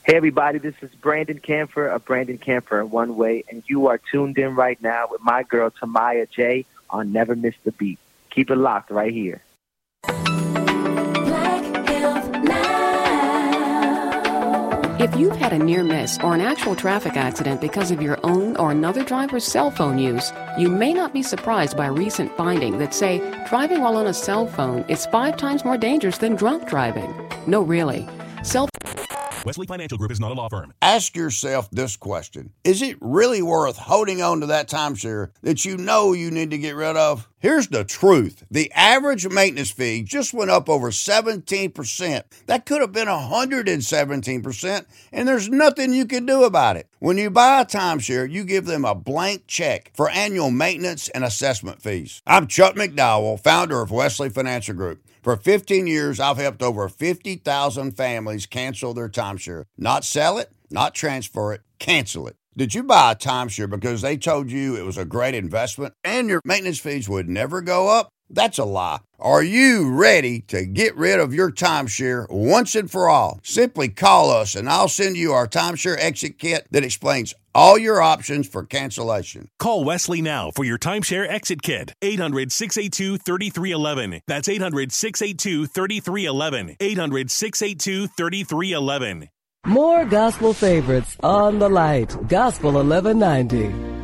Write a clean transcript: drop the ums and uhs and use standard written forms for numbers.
Hey, everybody, this is Brandon Camphor of Brandon Camphor One Way, and you are tuned in right now with my girl, Tamaya J, on Never Miss the Beat. Keep it locked right here. If you've had a near miss or an actual traffic accident because of your own or another driver's cell phone use, you may not be surprised by a recent finding that say driving while on a cell phone is 5 times more dangerous than drunk driving. No, really. Wesley Financial Group is not a law firm. Ask yourself this question. Is it really worth holding on to that timeshare that you know you need to get rid of? Here's the truth. The average maintenance fee just went up over 17%. That could have been 117%, and there's nothing you can do about it. When you buy a timeshare, you give them a blank check for annual maintenance and assessment fees. I'm Chuck McDowell, founder of Wesley Financial Group. For 15 years, I've helped over 50,000 families cancel their timeshare. Not sell it, not transfer it, cancel it. Did you buy a timeshare because they told you it was a great investment and your maintenance fees would never go up? That's a lie. Are you ready to get rid of your timeshare once and for all? Simply call us and I'll send you our timeshare exit kit that explains all your options for cancellation. Call Wesley now for your timeshare exit kit. 800-682-3311. That's 800-682-3311. 800-682-3311. More gospel favorites on the light. Gospel 1190.